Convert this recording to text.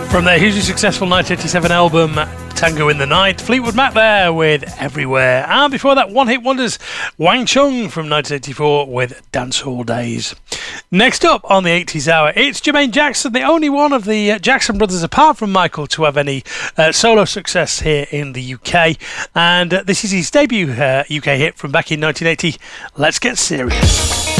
From their hugely successful 1987 album Tango in the Night, Fleetwood Mac there with Everywhere. And before that, One Hit Wonders, Wang Chung from 1984 with Dance Hall Days. Next up on the 80s Hour, it's Jermaine Jackson, the only one of the Jackson brothers apart from Michael to have any solo success here in the UK. And this is his debut UK hit from back in 1980, Let's Get Serious.